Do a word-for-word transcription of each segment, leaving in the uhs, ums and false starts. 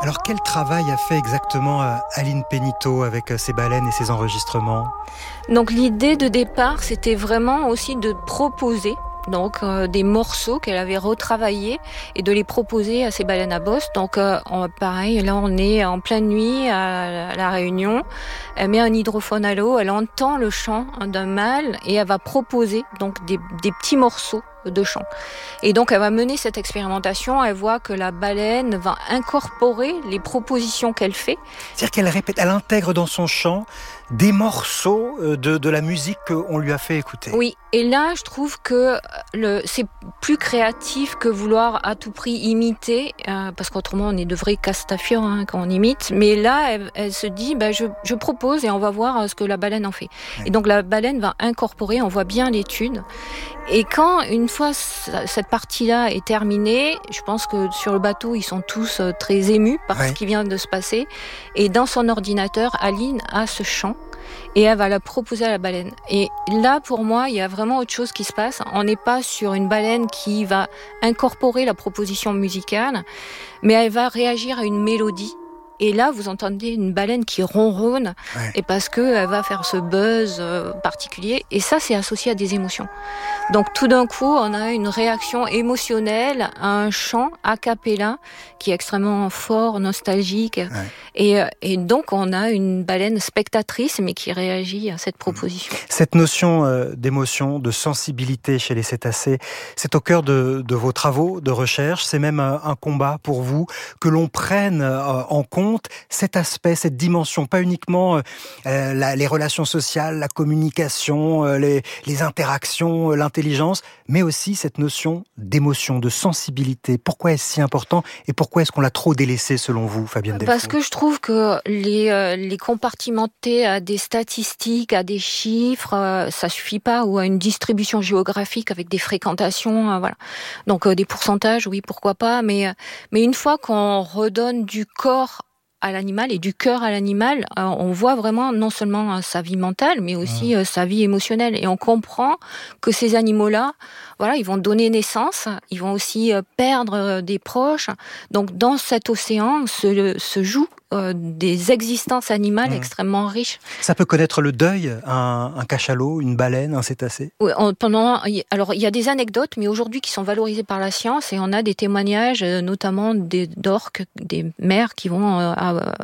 Alors quel travail a fait exactement euh, Aline Pénicaud avec euh, ses baleines et ses enregistrements ? Donc l'idée de départ, c'était vraiment aussi de proposer donc euh, des morceaux qu'elle avait retravaillés et de les proposer à ces baleines à bosse. Donc euh, on, pareil, là on est en pleine nuit à, à La Réunion, elle met un hydrophone à l'eau, elle entend le chant d'un mâle et elle va proposer donc des, des petits morceaux de chant. Et donc elle va mener cette expérimentation, elle voit que la baleine va incorporer les propositions qu'elle fait. C'est-à-dire qu'elle répète, elle intègre dans son chant des morceaux de, de la musique qu'on lui a fait écouter. Oui, et là je trouve que le, c'est plus créatif que vouloir à tout prix imiter, euh, parce qu'autrement on est de vrais castafiores hein, quand on imite, mais là elle, elle se dit bah, je, je propose et on va voir ce que la baleine en fait. Oui. Et donc la baleine va incorporer, on voit bien l'étude. Et quand, une fois cette partie-là est terminée, je pense que sur le bateau, ils sont tous très émus par ouais. ce qui vient de se passer. Et dans son ordinateur, Aline a ce chant et elle va la proposer à la baleine. Et là, pour moi, il y a vraiment autre chose qui se passe. On n'est pas sur une baleine qui va incorporer la proposition musicale, mais elle va réagir à une mélodie. Et là, vous entendez une baleine qui ronronne, ouais. et parce qu'elle va faire ce buzz euh, particulier. Et ça, c'est associé à des émotions. Donc, tout d'un coup, on a une réaction émotionnelle à un chant a cappella qui est extrêmement fort, nostalgique. Ouais. Et, et donc, on a une baleine spectatrice, mais qui réagit à cette proposition. Cette notion euh, d'émotion, de sensibilité chez les cétacés, c'est au cœur de, de vos travaux de recherche. C'est même euh, un combat pour vous que l'on prenne euh, en compte cet aspect, cette dimension, pas uniquement euh, la, les relations sociales, la communication, euh, les, les interactions, euh, l'intelligence, mais aussi cette notion d'émotion, de sensibilité. Pourquoi est-ce si important et pourquoi est-ce qu'on l'a trop délaissé selon vous, Fabienne Delfour ? Parce que je trouve que les, euh, les compartimenter à des statistiques, à des chiffres, euh, ça suffit pas, ou à une distribution géographique avec des fréquentations, euh, voilà. Donc euh, des pourcentages, oui, pourquoi pas, mais, euh, mais une fois qu'on redonne du corps à l'animal et du cœur à l'animal, euh, on voit vraiment non seulement euh, sa vie mentale, mais aussi euh, sa vie émotionnelle. Et on comprend que ces animaux-là, voilà, ils vont donner naissance, ils vont aussi euh, perdre euh, des proches. Donc dans cet océan se, se jouent euh, des existences animales mmh. extrêmement riches. Ça peut connaître le deuil, un, un cachalot, une baleine, un cétacé ? Oui, on, pendant, alors il y a des anecdotes, mais aujourd'hui qui sont valorisées par la science, et on a des témoignages, notamment des d'orques, des mères qui vont euh,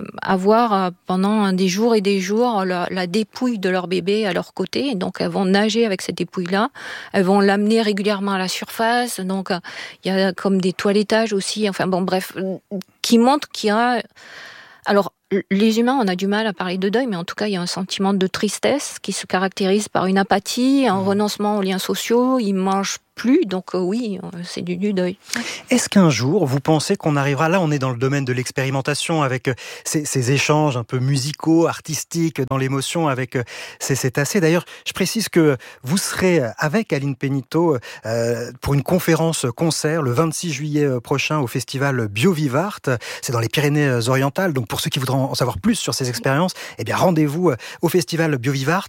avoir pendant des jours et des jours la, la dépouille de leur bébé à leur côté. Donc elles vont nager avec cette dépouille-là. Elles vont l'amener régulièrement à la surface. Donc il y a comme des toilettages aussi. Enfin bon, bref, qui montrent qu'il y a... Alors, les humains, on a du mal à parler de deuil, mais en tout cas, il y a un sentiment de tristesse qui se caractérise par une apathie, un renoncement aux liens sociaux. Ils mangent plus, donc euh, oui, c'est du, du deuil. Est-ce qu'un jour, vous pensez qu'on arrivera, là on est dans le domaine de l'expérimentation avec ces, ces échanges un peu musicaux, artistiques, dans l'émotion avec ces cétacés. D'ailleurs, je précise que vous serez avec Aline Pénicaud euh, pour une conférence concert le vingt-six juillet prochain au festival Biovivart. C'est dans les Pyrénées-Orientales, donc pour ceux qui voudront en savoir plus sur ces expériences, eh bien rendez-vous au festival Biovivart.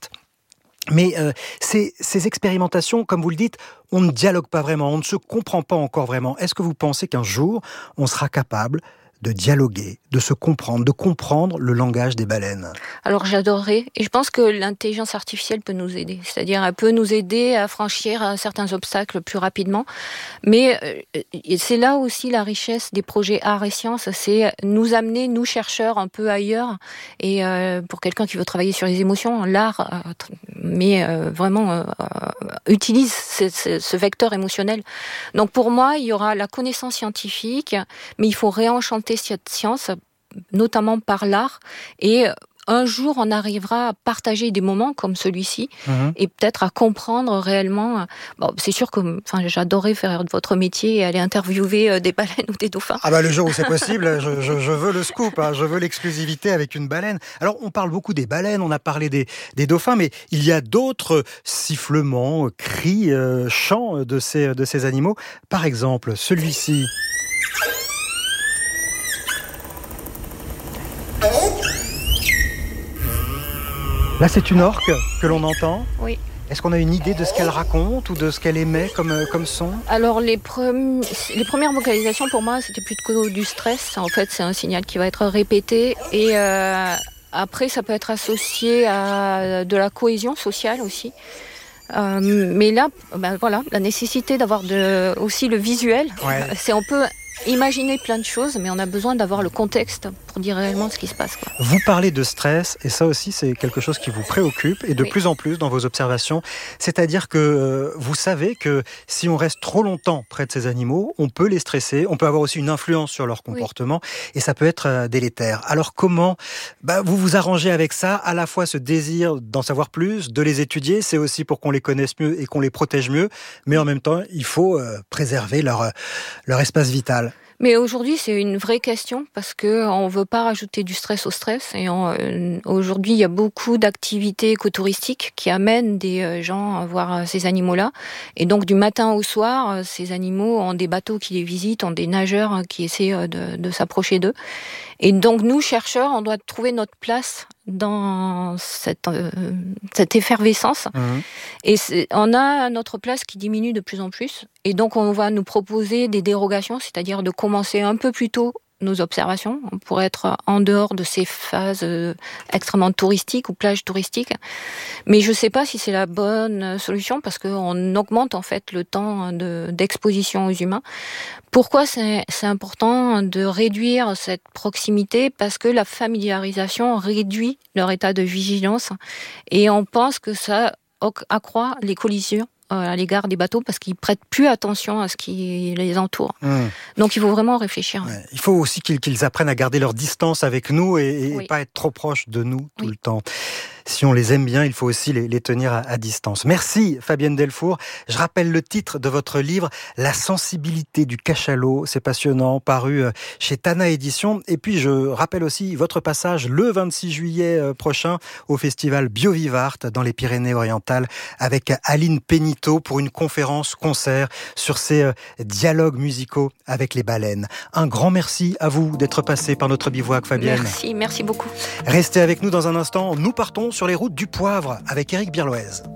Mais euh, ces, ces expérimentations, comme vous le dites, on ne dialogue pas vraiment, on ne se comprend pas encore vraiment. Est-ce que vous pensez qu'un jour, on sera capable de dialoguer, de se comprendre, de comprendre le langage des baleines? Alors j'adorerais, et je pense que l'intelligence artificielle peut nous aider, c'est-à-dire elle peut nous aider à franchir certains obstacles plus rapidement, mais c'est là aussi la richesse des projets art et sciences, c'est nous amener, nous chercheurs, un peu ailleurs, et pour quelqu'un qui veut travailler sur les émotions, l'art, mais vraiment utilise ce, ce, ce vecteur émotionnel. Donc pour moi, il y aura la connaissance scientifique, mais il faut réenchanter cette science, notamment par l'art, et un jour on arrivera à partager des moments comme celui-ci, mmh. et peut-être à comprendre réellement. Bon, c'est sûr que enfin, j'adorais faire votre métier et aller interviewer des baleines ou des dauphins. Ah bah le jour où c'est possible, je, je, je veux le scoop, hein, je veux l'exclusivité avec une baleine. Alors on parle beaucoup des baleines, on a parlé des, des dauphins, mais il y a d'autres sifflements, cris, euh, chants de ces, de ces animaux. Par exemple, celui-ci. Là, c'est une orque que l'on entend. Oui. Est-ce qu'on a une idée de ce qu'elle raconte ou de ce qu'elle émet comme, comme son ? Alors les, pre- les premières vocalisations pour moi c'était plutôt du stress. En fait c'est un signal qui va être répété et euh, après ça peut être associé à de la cohésion sociale aussi. Euh, mais là, ben voilà, la nécessité d'avoir de, aussi le visuel, ouais. c'est on peut imaginer plein de choses, mais on a besoin d'avoir le contexte pour dire réellement ce qui se passe, quoi. Vous parlez de stress, et ça aussi c'est quelque chose qui vous préoccupe, et de oui. plus en plus dans vos observations. C'est-à-dire que euh, vous savez que si on reste trop longtemps près de ces animaux, on peut les stresser, on peut avoir aussi une influence sur leur comportement, oui. et ça peut être euh, délétère. Alors comment bah, vous vous arrangez avec ça, à la fois ce désir d'en savoir plus, de les étudier, c'est aussi pour qu'on les connaisse mieux et qu'on les protège mieux, mais en même temps, il faut euh, préserver leur, leur espace vital. Mais aujourd'hui, c'est une vraie question parce que on veut pas rajouter du stress au stress. Et on, euh, aujourd'hui, il y a beaucoup d'activités écotouristiques qui amènent des gens à voir ces animaux-là. Et donc, du matin au soir, ces animaux ont des bateaux qui les visitent, ont des nageurs qui essaient de, de s'approcher d'eux. Et donc, nous, chercheurs, on doit trouver notre place dans cette, euh, cette effervescence. Mmh. Et c'est, on a notre place qui diminue de plus en plus. Et donc, on va nous proposer des dérogations, c'est-à-dire de commencer un peu plus tôt nos observations. On pourrait être en dehors de ces phases euh, extrêmement touristiques ou plages touristiques. Mais je ne sais pas si c'est la bonne solution parce qu'on augmente en fait le temps de, d'exposition aux humains. Pourquoi c'est, c'est important de réduire cette proximité ? Parce que la familiarisation réduit leur état de vigilance et on pense que ça accroît les collisions à l'égard des bateaux parce qu'ils prêtent plus attention à ce qui les entoure. Mmh. Donc il faut vraiment réfléchir. Ouais. Il faut aussi qu'ils, qu'ils apprennent à garder leur distance avec nous et, et oui. pas être trop proches de nous tout oui. le temps. Si on les aime bien, il faut aussi les, les tenir à, à distance. Merci Fabienne Delfour. Je rappelle le titre de votre livre, La sensibilité du cachalot. C'est passionnant, paru chez Tana Éditions. Et puis je rappelle aussi votre passage le vingt-six juillet prochain au festival Biovivart dans les Pyrénées-Orientales avec Aline Péniteau pour une conférence-concert sur ces dialogues musicaux avec les baleines. Un grand merci à vous d'être passé par notre bivouac, Fabienne. Merci, merci beaucoup. Restez avec nous dans un instant. Nous partons sur les routes du poivre avec Éric Birloez.